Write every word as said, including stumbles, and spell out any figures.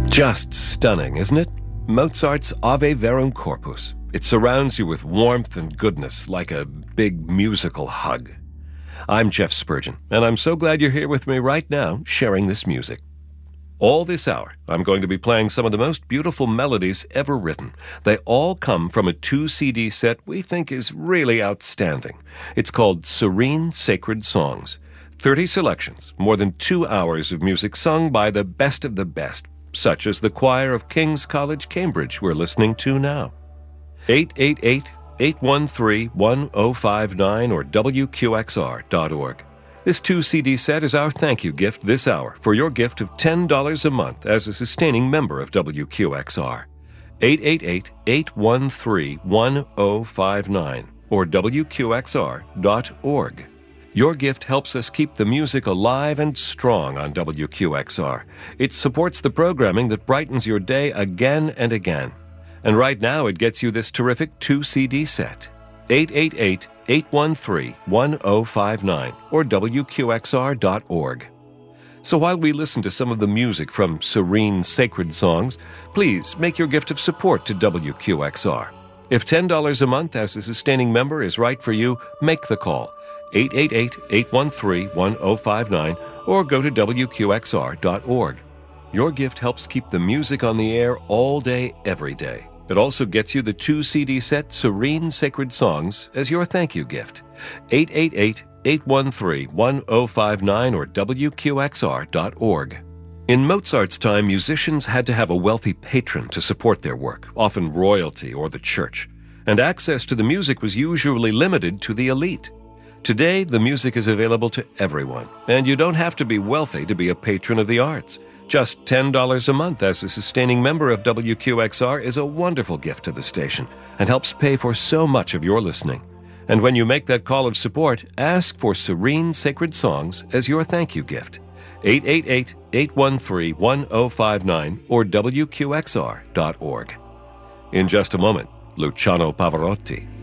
Just stunning, isn't it? Mozart's Ave Verum Corpus. It surrounds you with warmth and goodness like a big musical hug. I'm Jeff Spurgeon, and I'm so glad you're here with me right now, sharing this music. All this hour, I'm going to be playing some of the most beautiful melodies ever written. They all come from a two-C D set we think is really outstanding. It's called Serene Sacred Songs. thirty selections, more than two hours of music sung by the best of the best, such as the choir of King's College, Cambridge, we're listening to now. eight eight eight, eight one three, one zero five nine or W Q X R dot org. This two-C D set is our thank you gift this hour for your gift of ten dollars a month as a sustaining member of W Q X R. eight eight eight, eight one three, one zero five nine or W Q X R dot org. Your gift helps us keep the music alive and strong on W Q X R. It supports the programming that brightens your day again and again. And right now it gets you this terrific two-C D set. eight eight eight, eight one three, one zero five nine or W Q X R dot org. So while we listen to some of the music from Serene Sacred Songs, please make your gift of support to W Q X R. If ten dollars a month as a sustaining member is right for you, make the call, eight eight eight, eight one three, one zero five nine, or go to W Q X R dot org. Your gift helps keep the music on the air all day, every day. It also gets you the two-C D set Serene Sacred Songs as your thank you gift. eight eight eight, eight one three, one zero five nine or W Q X R dot org. In Mozart's time, musicians had to have a wealthy patron to support their work, often royalty or the church, and access to the music was usually limited to the elite. Today, the music is available to everyone, and you don't have to be wealthy to be a patron of the arts. Just ten dollars a month as a sustaining member of W Q X R is a wonderful gift to the station and helps pay for so much of your listening. And when you make that call of support, ask for Serene Sacred Songs as your thank you gift. eight eight eight, eight one three, one zero five nine or W Q X R dot org. In just a moment, Luciano Pavarotti.